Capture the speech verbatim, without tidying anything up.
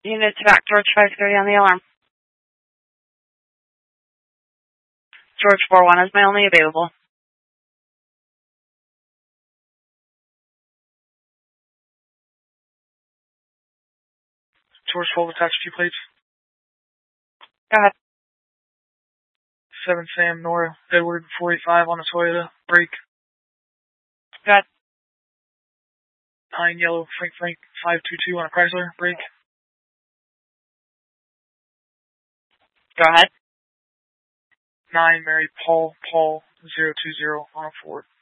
Unit to back, George five thirty on the alarm. George four one is my only available. George twelve, attach a few plates. Go ahead. seven Sam, Nora, Edward, four eight five on a Toyota, brake. Go ahead. nine Yellow, Frank Frank, five two two on a Chrysler, brake. Go ahead. nine Mary, Paul, Paul, zero two zero on a Ford.